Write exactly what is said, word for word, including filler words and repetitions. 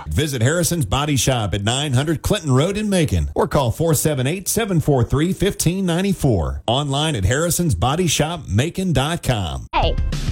Visit Harrison's Body Shop at nine hundred Clinton Road in Macon or call four seven eight, seven four three, one five nine four. Online at harrisons body shop macon dot com. Hey,